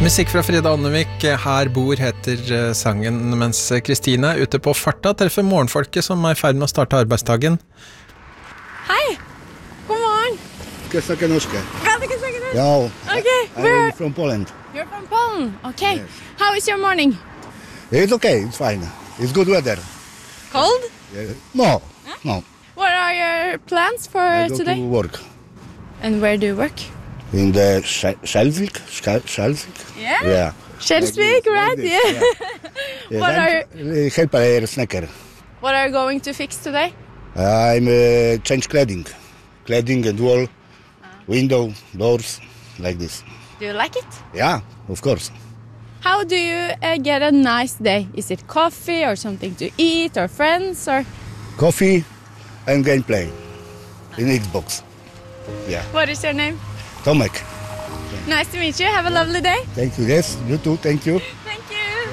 Musikk fra Frida Ånnevik, Her bor heter sangen, mens Kristine ute på farta treffer morgenfolket som I ferd med å starte arbeidsdagen. Hei, god morgen. Skal jeg snakke norsk? Kan du ikke snakke norsk? Ja, Okay, I'm from Poland. You're from Poland, okay. Yes. How is your morning? It's okay, it's fine. It's good weather. Cold? No. What are your plans for I go today? to work. And where do you work? In the Skjelvik. Yeah. Skjelsvik, right? Yeah. What are Helper snekker. What are you going to fix today? I'm change cladding and wall, window, doors, like this. Do you like it? Yeah, of course. How do you get a nice day? Is it coffee or something to eat or friends or Coffee and gameplay in Xbox. Yeah. what is your name? Tomek. Nice to meet you. Have a lovely day. Thank you. Yes, you too. Thank you.